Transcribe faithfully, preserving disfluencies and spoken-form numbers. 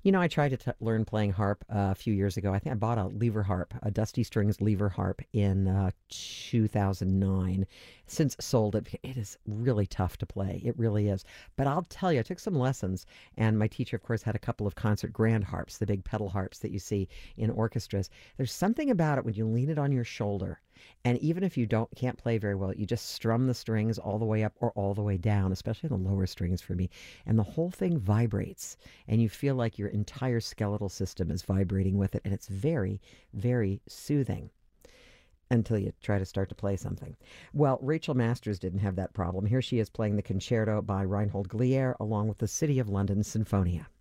You know, I tried to t- learn playing harp uh, a few years ago. I think I bought a lever harp, a Dusty Strings lever harp in uh, two thousand nine. Since sold it, it is really tough to play. It really is. But I'll tell you, I took some lessons, and my teacher, of course, had a couple of concert grand harps, the big pedal harps that you see in orchestras. There's something about it when you lean it on your shoulder, and even if you don't can't play very well, you just strum the strings all the way up or all the way down, especially the lower strings for me, and the whole thing vibrates, and you feel like your entire skeletal system is vibrating with it, and it's very, very soothing until you try to start to play something. Well, Rachel Masters didn't have that problem. Here she is playing the concerto by Reinhold Glier along with the City of London Sinfonia.